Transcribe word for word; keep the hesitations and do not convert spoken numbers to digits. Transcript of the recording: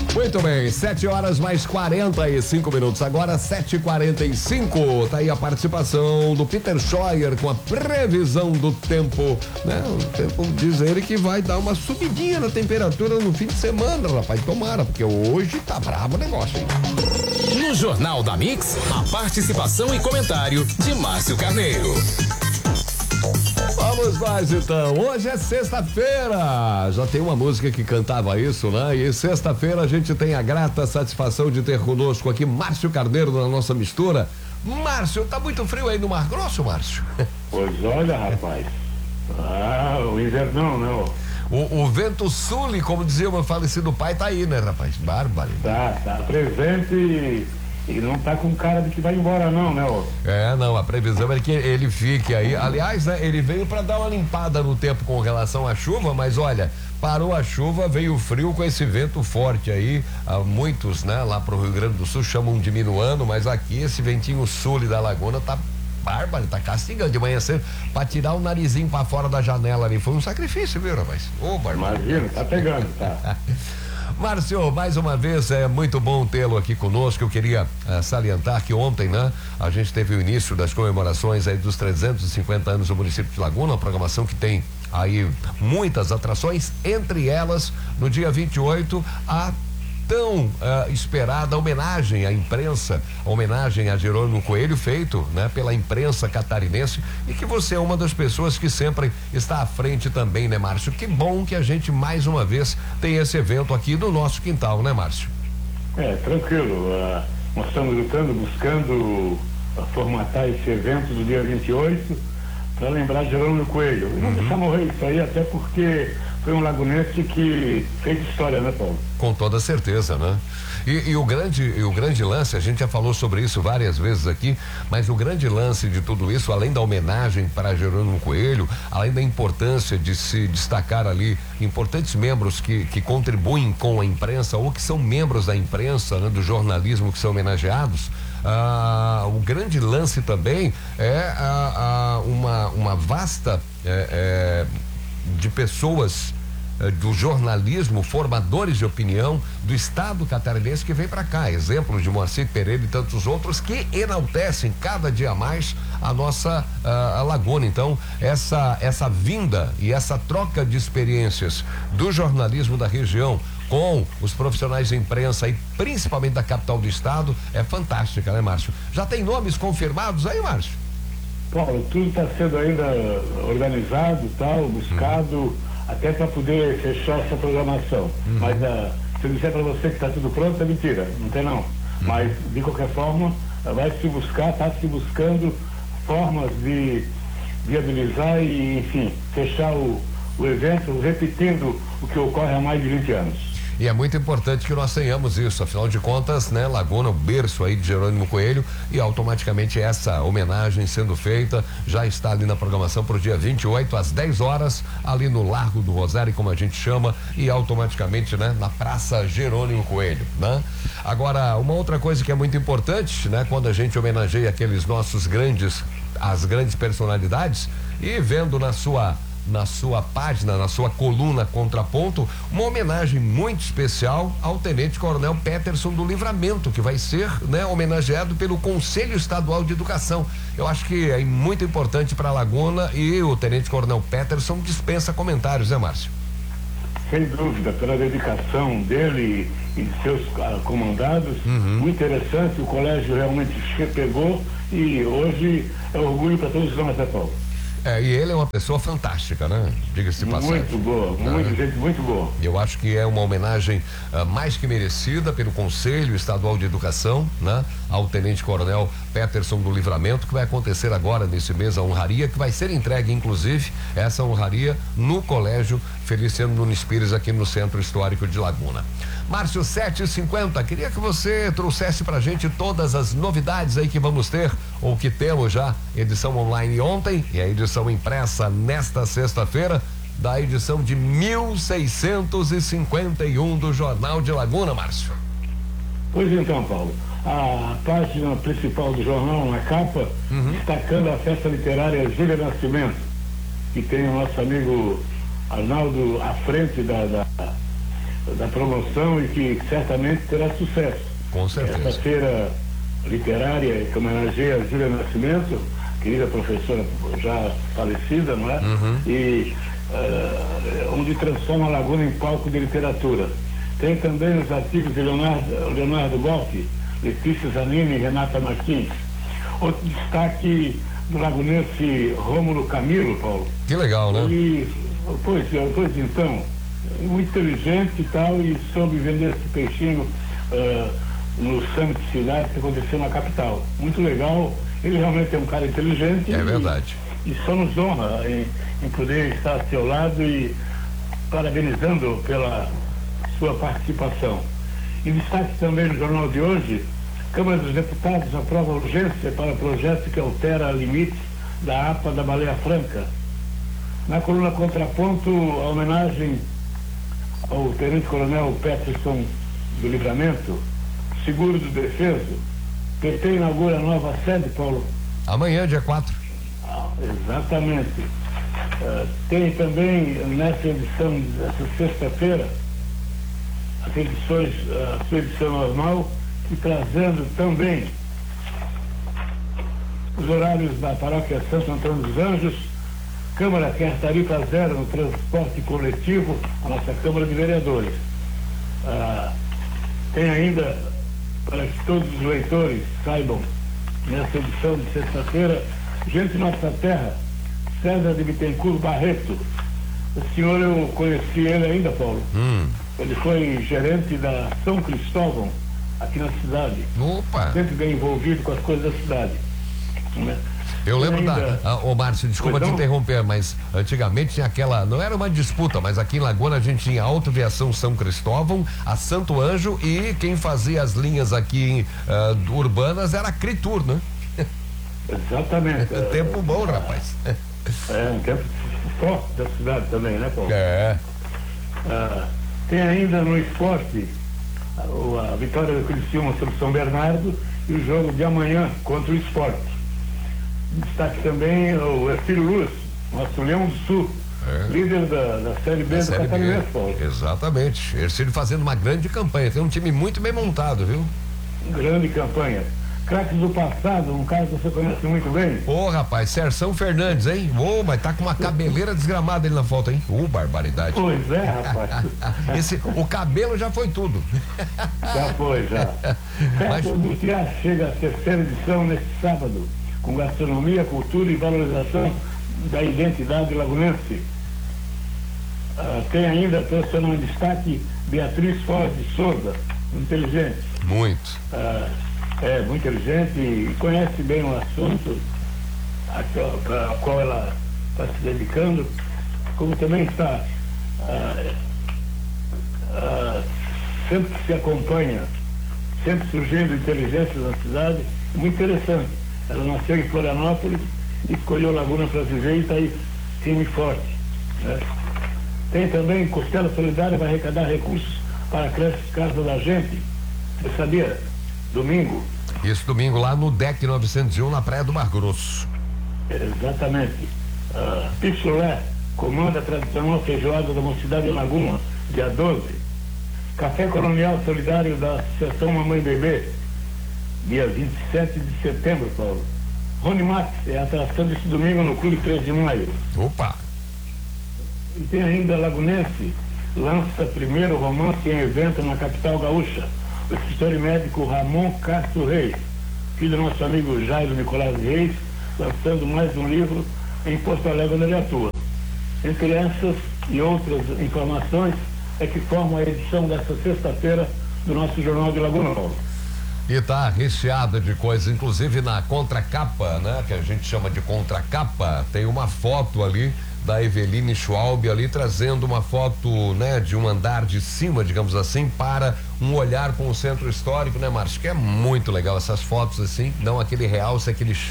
Muito bem, sete horas mais quarenta e cinco minutos. Agora sete e quarenta e cinco. Tá aí a participação do Peter Scheuer com a previsão do tempo, né? O tempo diz ele que vai dar uma subidinha na temperatura no fim de semana, rapaz. Tomara, porque hoje tá bravo o negócio, hein? No Jornal da Mix, a participação e comentário de Márcio Carneiro. Vamos mais então, hoje é sexta-feira, já tem uma música que cantava isso, né? E sexta-feira a gente tem a grata satisfação de ter conosco aqui Márcio Carneiro na nossa mistura. Márcio, tá muito frio aí no Mar Grosso, Márcio? Pois olha, rapaz, ah, o invernão, né? Ó. O, o vento sul, como dizia o meu falecido pai, tá aí, né, rapaz? Bárbaro. Tá, tá presente e, e não tá com cara de que vai embora não, né, ó. É, não, a previsão é que ele fique aí. Aliás, né, ele veio para dar uma limpada no tempo com relação à chuva, mas olha, parou a chuva, veio o frio com esse vento forte aí. Ah, muitos, né, lá pro Rio Grande do Sul chamam de minuano, mas aqui esse ventinho sul da Laguna tá bárbaro, tá castigando de manhã cedo pra tirar o narizinho pra fora da janela ali. Foi um sacrifício, viu, rapaz? Ô, bárbaro. Imagina, tá pegando, tá. Márcio, mais uma vez é muito bom tê-lo aqui conosco. Eu queria uh, salientar que ontem, né, a gente teve o início das comemorações aí dos trezentos e cinquenta anos do município de Laguna, uma programação que tem aí muitas atrações, entre elas, no dia vinte e oito, a tão uh, esperada homenagem à imprensa, homenagem a Jerônimo Coelho, feito, né, pela imprensa catarinense, e que você é uma das pessoas que sempre está à frente também, né, Márcio? Que bom que a gente mais uma vez tem esse evento aqui no nosso quintal, né, Márcio? É, tranquilo, uh, nós estamos lutando, buscando uh, formatar esse evento do dia vinte e oito para lembrar de Jerônimo Coelho. E não deixar morrer isso aí, até porque foi um lagunense que fez história, né, Paulo? Com toda certeza, né? E, e o grande, e o grande lance, a gente já falou sobre isso várias vezes aqui, mas o grande lance de tudo isso, além da homenagem para Jerônimo Coelho, além da importância de se destacar ali importantes membros que, que contribuem com a imprensa ou que são membros da imprensa, né, do jornalismo que são homenageados, ah, o grande lance também é ah, ah, uma, uma vasta é, é, de pessoas do jornalismo, formadores de opinião do estado catarinense que vem para cá, exemplos de Moacir Pereira e tantos outros que enaltecem cada dia mais a nossa a, a Laguna. Então, essa essa vinda e essa troca de experiências do jornalismo da região com os profissionais de imprensa e principalmente da capital do estado é fantástica, né, Márcio? Já tem nomes confirmados aí, Márcio? Paulo, tudo está sendo ainda organizado, tal, buscado, uhum. até para poder fechar essa programação. Uhum. Mas uh, se eu disser para você que está tudo pronto, é mentira, não tem não. Uhum. Mas, de qualquer forma, vai se buscar, está se buscando formas de viabilizar e, enfim, fechar o, o evento, repetindo o que ocorre há mais de vinte anos. E é muito importante que nós tenhamos isso, afinal de contas, né, Laguna, o berço aí de Jerônimo Coelho, e automaticamente essa homenagem sendo feita já está ali na programação para o dia vinte e oito às dez horas, ali no Largo do Rosário, como a gente chama, e automaticamente, né, na Praça Jerônimo Coelho, né? Agora, uma outra coisa que é muito importante, né, quando a gente homenageia aqueles nossos grandes, as grandes personalidades, e vendo na sua na sua página, na sua coluna Contraponto, uma homenagem muito especial ao Tenente Coronel Peterson do Livramento, que vai ser, né, homenageado pelo Conselho Estadual de Educação. Eu acho que é muito importante para a Laguna e o Tenente Coronel Peterson dispensa comentários, né, Márcio? Sem dúvida, pela dedicação dele e de seus uh, comandados, uhum. muito interessante, o colégio realmente se pegou e hoje é orgulho para todos nós, né, Paulo? É, e ele é uma pessoa fantástica, né? Diga-se de passagem. Muito boa, muito né? gente muito boa. Eu acho que é uma homenagem uh, mais que merecida pelo Conselho Estadual de Educação, né? Ao Tenente Coronel Peterson do Livramento, que vai acontecer agora nesse mês a honraria, que vai ser entregue, inclusive, essa honraria no Colégio Feliciano Nunes Pires, aqui no Centro Histórico de Laguna. Márcio, sete e cinquenta, queria que você trouxesse pra gente todas as novidades aí que vamos ter, ou que temos já, edição online ontem e a edição impressa nesta sexta-feira, da edição de mil seiscentos e cinquenta e um do Jornal de Laguna, Márcio. Pois então, Paulo, a página principal do jornal, na capa, uhum. destacando a festa literária Júlia Nascimento, que tem o nosso amigo Arnaldo à frente da, da da promoção e que certamente terá sucesso. Com certeza. Essa feira literária que homenageia a Júlia Nascimento, querida professora já falecida, não é? Uhum. E uh, onde transforma a Laguna em palco de literatura. Tem também os artigos de Leonardo, Leonardo Golfi, Letícia Zanini e Renata Martins. Outro destaque do lagunense Rômulo Camilo, Paulo. Que legal, né? E, pois, pois então, muito inteligente e tal, e soube vender esse peixinho uh, no Summit de Cidade que aconteceu na capital. Muito legal, ele realmente é um cara inteligente. É verdade. E, e só nos honra em, em poder estar ao seu lado e parabenizando pela sua participação. Em destaque também no jornal de hoje, Câmara dos Deputados aprova urgência para projeto que altera limites da A P A da Baleia Franca. Na coluna Contraponto, a homenagem ao Tenente-Coronel Peterson do Livramento, Seguro do Defeso. P T inaugura a nova sede, Paulo. Amanhã, dia quatro. Ah, exatamente. Uh, tem também nessa edição, dessa sexta-feira, as edições, a sua edição normal, e trazendo também os horários da paróquia Santo Antônio dos Anjos. Câmara quer tarifa zero no transporte coletivo, a nossa Câmara de Vereadores. Ah, tem ainda, para que todos os leitores saibam, nessa edição de sexta-feira, Gente Nossa Terra, César de Bittencourt Barreto. O senhor, eu conheci ele ainda, Paulo. Hum. Ele foi gerente da São Cristóvão, aqui na cidade. Opa! Sempre bem envolvido com as coisas da cidade. Né? Eu lembro ainda... da. Ô, Márcio, desculpa Pois te não? interromper, mas antigamente tinha aquela. Não era uma disputa, mas aqui em Laguna a gente tinha a Autoviação São Cristóvão, a Santo Anjo e quem fazia as linhas aqui uh, urbanas era a Critur, né? Exatamente. Tempo bom, rapaz. É, um tempo forte da cidade também, né, Paulo? É. Ah, tem ainda no esporte a, a vitória do Criciúma sobre São Bernardo e o jogo de amanhã contra o Sport. Destaque também o Ercílio Luz, nosso Leão do Sul, É. líder da, da Série B Da do Série B. Catarinense, Paulo. Exatamente. Ercílio fazendo uma grande campanha. Tem um time muito bem montado, viu? Grande campanha. Craques do passado, um cara que você conhece muito bem. Ô, rapaz, Serção Fernandes, hein? Ô, mas tá com uma cabeleira desgramada ali na foto, hein? Ô, barbaridade. Pois é, rapaz. Esse, o cabelo já foi tudo. Já foi, já. Mas- Festa Industrial chega à terceira edição neste sábado, com gastronomia, cultura e valorização da identidade lagunense. Ah, tem ainda, profissional em destaque, Beatriz Foz de Souza, inteligente. Muito. Ah, é muito inteligente e conhece bem o assunto a qual, para a qual ela está se dedicando, como também está ah, ah, sempre que se acompanha, sempre surgindo inteligências na cidade, muito interessante. Ela nasceu em Florianópolis, escolheu Laguna para viver e está aí firme e forte. Né? Tem também Costela Solidária, vai arrecadar recursos para a creche Casa da Gente. Você sabia? Domingo. Isso domingo lá no D E C novecentos e um, na Praia do Mar Grosso. Exatamente. Uh, Pichulé comanda a tradicional feijoada da Mocidade de Laguna, dia doze. Café Colonial Solidário da Associação Mamãe Bebê, dia vinte e sete de setembro, Paulo. Rony Max é a atração desse domingo no Clube três de maio. Opa! E tem ainda Lagunense, lança primeiro romance em evento na capital gaúcha. O escritor e médico Ramon Castro Reis, filho do nosso amigo Jairo Nicolás Reis, lançando mais um livro em Porto Alegre, onde ele atua. Entre essas e outras informações é que formam a edição desta sexta-feira do nosso Jornal de Laguna, Paulo. E tá recheada de coisas, inclusive na contracapa, né? Que a gente chama de contracapa, tem uma foto ali da Eveline Schwalbe ali trazendo uma foto, né, de um andar de cima, digamos assim, para um olhar com o centro histórico, né, Márcio? Que é muito legal essas fotos assim, dão aquele realce, aquele